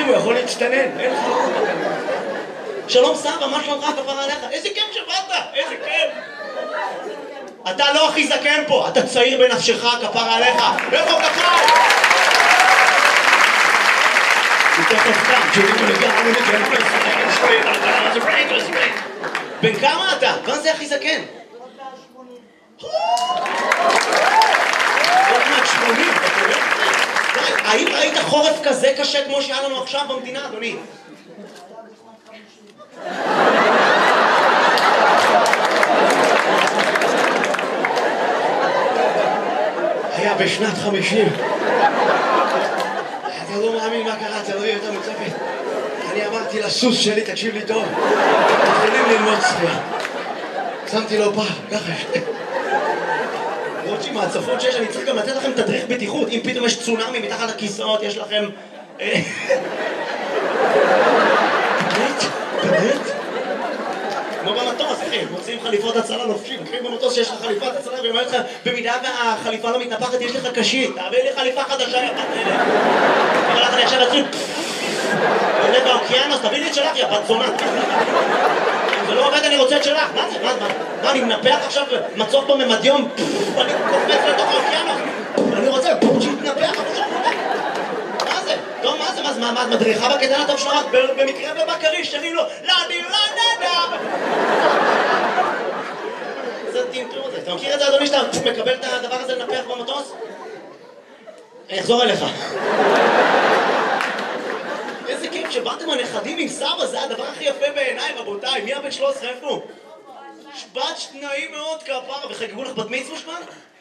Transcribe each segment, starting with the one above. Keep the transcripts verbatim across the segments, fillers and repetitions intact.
הוא יכול להצטנן, אין חלום. שלום סבא, מה שלומך כפרה עליך? איזה כיף שבאת, איזה כיף. אתה לא הכי זקן פה, אתה צעיר בנפשך כפרה עליך. איפה כפרה? תכף כאן, תראו לגמרי לגמרי בן כמה אתה? מה זה הכי זקן? עוד מעט שמונים, אתה רואה? האם ראית חורף כזה קשה כמו שהיה לנו עכשיו במדינה, אדוני? היה בשנת חמישים. אתה לא מאמין מה קרה, אתה לא יהיה יותר מצפת. אני אמרתי לסוס שלי, תקשיב לי טוב, מתחילים ללמוד צפייה. שמתי לו פעם, ככה שתי. רוטשי, מהצפות שיש, אני צריך גם לתת לכם תדריך בטיחות. אם פתאום יש צונאמי מתחת לכיסאות, יש לכם... באמת? באמת? כמו במטוס, אחי, מוצאים חליפות הצלה לובשים. אחי, במטוס שיש לך חליפת הצלה, ואומר לך, במידה והחליפה לא מתנפחת, יש לך קשית. תעביר לי חליפה חדשה, יא פתאלה. אומר לך, אני עכשיו אצלי... עולה באוקיינוס, תביא לי את שלך, יא בת זונה. אם זה לא עובד, אני רוצה את שלך. מה זה? מה? מה? אני מנפח עכשיו מצוף בממדיום? אני קופץ לתוך האוקיינוס. אני רוצה שיתנפח, אבל שם מה זה? טוב, מה זה? מה זה? מה? את מדריכה בקטן הטוב שלך? במקרה ובקריש, שרים לו, לא, אני לא נדע. זה טינטור הזה. אתה מכיר את זה, אדוני, שאתה מקבל את הדבר הזה לנפח במטוס? אני אחזור אליך. איזה כיף שבאתם הנכדים עם סבא, זה הדבר הכי יפה בעיניי, רבותיי. מי הבן שלוש עשרה איפה? שבת שניים מאוד כפרה, וחגגו לך בת מצווה שמן?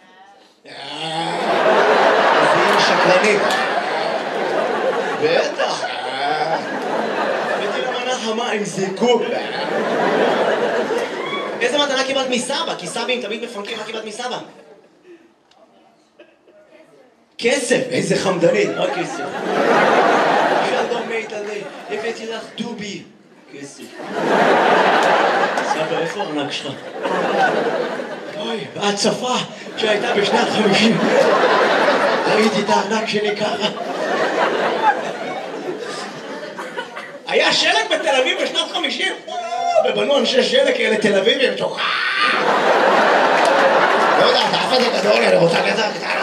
זה יהיה שקרנים. בטח. הבאתי למנה חמה עם זיקוק. איזה מתנה קיבלת מסבא? כי סבים תמיד מפנקים, מה קיבלת מסבא? כסף, איזה חמדנית, מה כסף? שלום מיטלי, הבאתי לך דובי. כסף. סבא, איפה הארנק שלך? אוי, בהצפה שהייתה בשנת חמישים. ראיתי את הארנק שלי ככה. היה שלג בתל אביב בשנת חמישים? ובנו אנשי שלג כאלה תל אביבים, ושוק... לא יודע, אתה אף הזה גדול, אני רוצה לזה קטנה.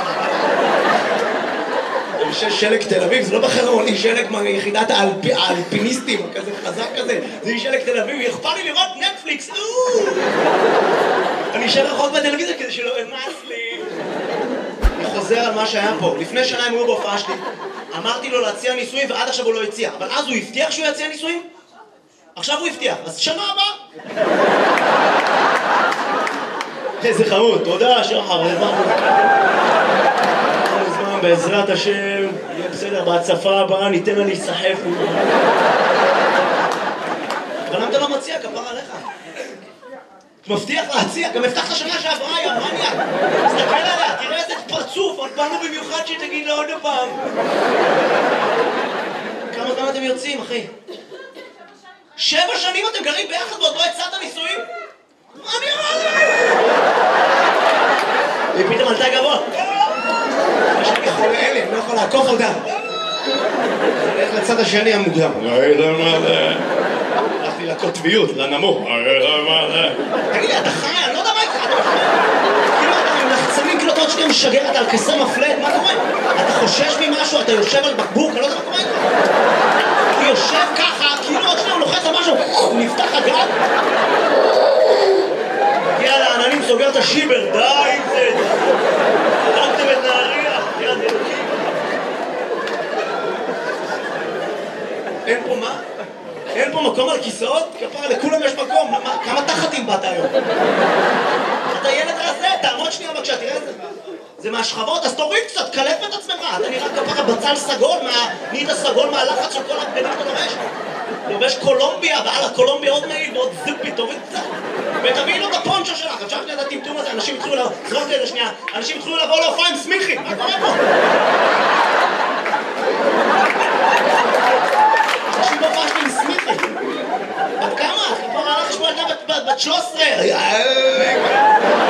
אנשי שלג תל אביב, זה לא בחרון, היא שלג מיחידת האלפיניסטים, כזה חזק כזה, זה היא שלג תל אביב, אכפת לי לראות נטפליקס, אני אשאר רחוק בטלוויזיה כדי שלא אמאס לי. אני חוזר על מה שהיה פה, לפני שנה הם היו בהופעה שלי, אמרתי לו להציע ניסויים ועד עכשיו הוא לא הציע, אבל אז הוא הבטיח שהוא יציע ניסויים? עכשיו הוא הבטיח, אז שנה הבאה. איזה חמוד, תודה שחר, הבנו. בעזרת השם, יהיה בסדר, בהצפה הבאה ניתן לה להיסחף. אבל למה אתה לא מציע, כפרה עליך? אתה מבטיח להציע, גם הבטחת שנה שעברה, יא מניאק. תסתכל עליה, תראה איזה פרצוף, עוד באנו במיוחד שהיא תגיד לה עוד פעם. כמה זמן אתם יוצאים, אחי? שבע שנים אתם גרים ביחד ועוד לא הצעת נישואים? מה אני אמרתי? היא פתאום עלתה גבוה. יש לי חולה אלה, לא יכול לעקוף אותה. אני הולך לצד השני המוקדם. הלכתי לקוטביות, לנמוך. תגיד לי, אתה חי? אני לא יודע מה איתך. כאילו אתה מלחצנים, כאילו אתה עוד שנייה משגר, אתה על כסר מפלט, מה קורה? אתה חושש ממשהו, אתה יושב על בקבוק, אני לא יודע מה קורה איתך. אתה יושב ככה, כאילו עוד שנייה הוא לוחץ על משהו, נפתח הגג. מגיע לעננים, סוגר את השיבר, די עם זה. הרגתם את נהריה, יד אלוקים. אין פה מה? אין פה מקום על כיסאות? כפרה, לכולם יש מקום. כמה תחתים באת היום? אתה ילד רזה, תעמוד שנייה בבקשה, תראה את זה. זה מהשכבות, אז תוריד קצת, קלף את עצמך. אתה נראה כפרה בצל סגול, נהיית הסגול מהלחץ של כל הבגדים אתה לובש. לובש קולומביה, ועל הקולומביה עוד מעיל ועוד זופי, תוריד קצת. ותביאי לו את הפונצ'ו שלך, אפשר שנייה את הטמטום הזה, אנשים התחילו לבוא, זרוק לי לשנייה, אנשים התחילו לבוא להופעה עם סמיכי, מה קורה פה? אנשים בהופעה שלי עם סמיכי. בת כמה? כבר הלך לשמוע ילדה בת שלוש עשרה.